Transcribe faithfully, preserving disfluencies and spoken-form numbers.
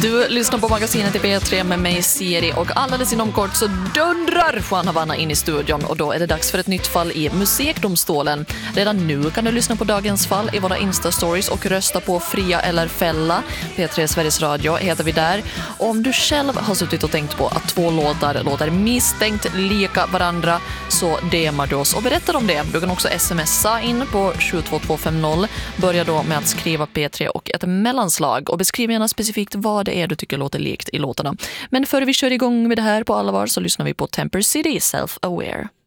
Du lyssnar på magasinet i P tre med mig, Siri, och alldeles inom kort så dundrar Juan Havana in i studion och då är det dags för ett nytt fall i Musikdomstolen. Redan nu kan du lyssna på dagens fall i våra Insta-stories och rösta på Fria eller Fälla. P tre Sveriges Radio heter vi där. Och om du själv har suttit och tänkt på att två låtar låter misstänkt lika varandra så D M:ar du oss och berättar om det. Du kan också smsa in på sju två två fem noll. Börja då med att skriva P tre och ett mellanslag och beskriv gärna specifikt vad det är du tycker låter likt i låtarna. Men före vi kör igång med det här på allvar så lyssnar vi på Temper City, Self-Aware.